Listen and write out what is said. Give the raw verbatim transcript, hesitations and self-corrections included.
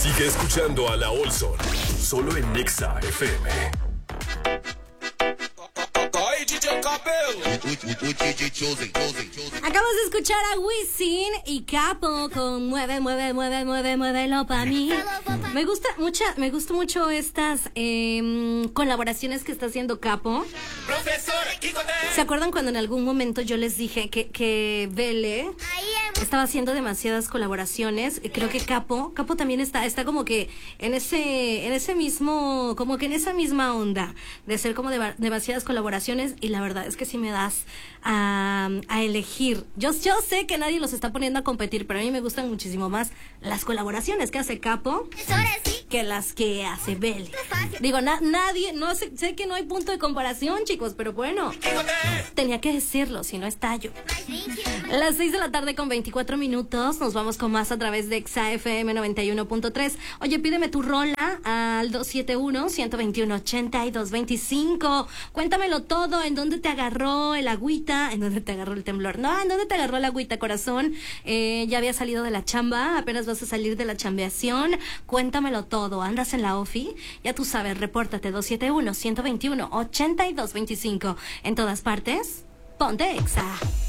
Sigue escuchando a La Olson, solo en Nexa F M. Acabas de escuchar a Wisin y Capo con Mueve, Mueve, Mueve, Mueve, Muévelo pa' mí. Me gusta mucho, me gusta mucho estas eh, colaboraciones que está haciendo Capo. ¿Se acuerdan cuando en algún momento yo les dije que, que Vele estaba haciendo demasiadas colaboraciones? Creo que Capo, Capo también está, está como que en ese, en ese mismo, como que en esa misma onda de hacer como de, demasiadas colaboraciones, y la verdad es que si me das a, a elegir, yo, yo sé que nadie los está poniendo a competir, pero a mí me gustan muchísimo más las colaboraciones que hace Capo que las que hace Vele. Digo, na, nadie, no sé, sé que no hay punto de comparación, chicos, pero bueno, tenía que decirlo, si no estallo. Las seis de la tarde con veinticuatro minutos, nos vamos con más a través de Exa F M noventa y uno punto tres. Oye, pídeme tu rola al dos siete uno, uno dos uno, ocho dos dos cinco. Cuéntamelo todo, en dónde te agarró el agüita, en dónde te agarró el temblor. No, en dónde te agarró el agüita, corazón. Eh, ya había salido de la chamba, apenas vas a salir de la chambeación. Cuéntamelo todo, andas en la ofi, ya tú sabes, repórtate dos siete uno, uno dos uno, ocho dos dos cinco. En todas partes, ponte Exa.